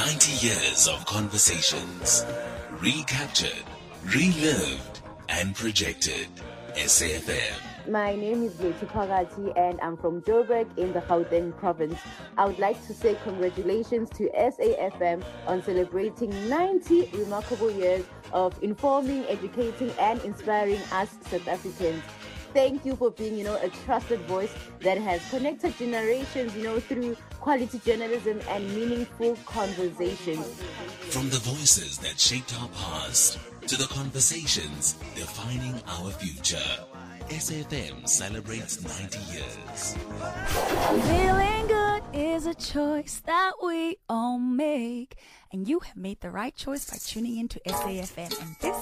90 years of conversations, recaptured, relived, and projected. SAFM. My name is Leti Pagati and I'm from Joburg in the Gauteng province. I would like to say congratulations to SAFM on celebrating 90 remarkable years of informing, educating and inspiring us South Africans. Thank you for being, a trusted voice that has connected generations, through quality journalism and meaningful conversations. From the voices that shaped our past to the conversations defining our future, SAFM celebrates 90 years. Feeling good is a choice that we all make. And you have made the right choice by tuning in to SAFM. And this